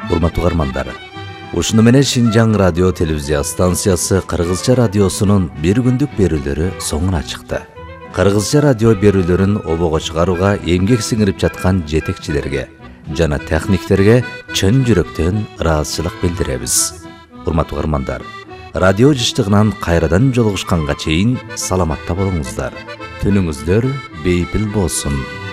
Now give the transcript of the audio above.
Урматтуу угармандар, ушуну менен Шинжаң радио телевизия станциясы Кыргызча радиосунун бир күндүк берүүлөрү соңуна чыкты. Кыргызча радио берүүлөрүн обого чыгарууга эмгек сиңирип жаткан жетекчилерге жана техниктерге чын жүрөктөн ыраазычылык билдиребиз. Урматтуу угармандар, радио жыштыгынан кайрадан жолугушканга чейин саламатта болуңуздар. Түнүңүздөр бейпил болсун.